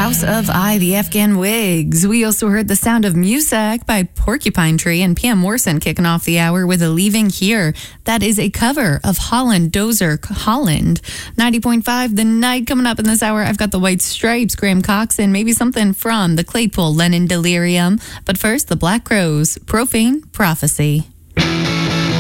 House of I, the Afghan Wigs. We also heard The Sound of Music by Porcupine Tree, and Pam Morrison kicking off the hour with a Leaving Here. That is a cover of Holland Dozer Holland. 90.5 The Night. Coming up in this hour, I've got the White Stripes, Graham Cox, and maybe something from the Claypool Lennon Delirium. But first, the Black Crowes, Profane Prophecy.